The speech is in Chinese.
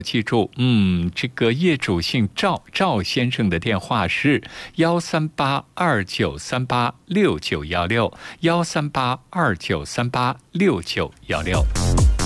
记住，这个业主姓赵先生的电话是13829386916，13829386916。